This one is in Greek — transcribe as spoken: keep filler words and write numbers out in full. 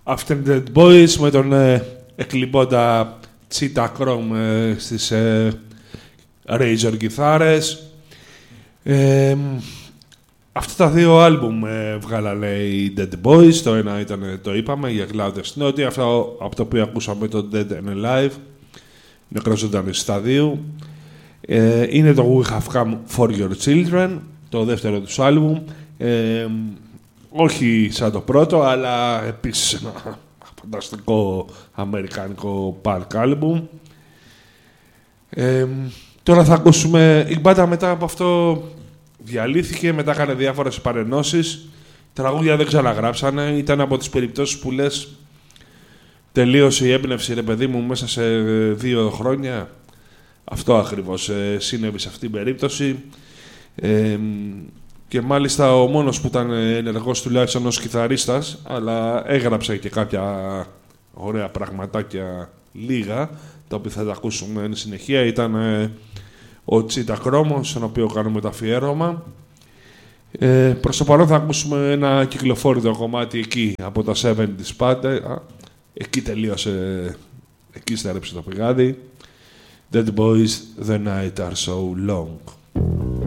After Dead Boys με τον ε, εκλειπώντα Cheetah Chrome ε, στις ε, Razor κιθάρες. Ε, αυτά τα δύο άλμπουμ ε, βγάλανε οι Dead Boys. Το ένα ήταν, το είπαμε, για Loudest Naughty, αυτό από το οποίο ακούσαμε το Dead and Alive, νεκρός ζωντανής σταδίου. Ε, είναι το We Have Come For Your Children, το δεύτερο τους άλμπουμ. Ε, όχι σαν το πρώτο, αλλά επίσης ένα φανταστικό αμερικάνικο punk άλμπουμ. Ε, τώρα θα ακούσουμε... Η μπάντα μετά από αυτό διαλύθηκε, μετά έκανε διάφορες παρενώσεις. Τραγούδια δεν ξαναγράψανε. Ήταν από τις περιπτώσεις που λες τελείωσε η έμπνευση, ρε παιδί μου, μέσα σε δύο χρόνια. Αυτό ακριβώς ε, συνέβη σε αυτήν την περίπτωση. Ε, και μάλιστα ο μόνος που ήταν ενεργός τουλάχιστον ως κιθαρίστας, αλλά έγραψε και κάποια ωραία πραγματάκια λίγα, τα οποία θα τα ακούσουμε εν συνεχεία, ήταν ε, ο Cheetah Chrome, στον οποίο κάνουμε το αφιέρωμα. Ε, προς το παρόν θα ακούσουμε ένα κυκλοφόρητο κομμάτι εκεί από τα εβδομήντα πάντα. Εκεί τελείωσε, εκεί στέρεψε το πηγάδι. Dead Boys, The Night Are So Long.